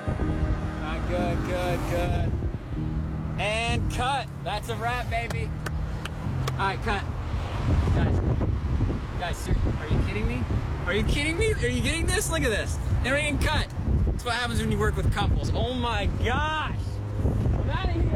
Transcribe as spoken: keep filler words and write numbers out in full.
Alright, good, good, good. And cut. That's a wrap, baby. Alright, cut. Guys, guys, sir, are you kidding me? Are you kidding me? Are you getting this? Look at this. They're getting cut. That's what happens when you work with couples. Oh my gosh. I'm out of here.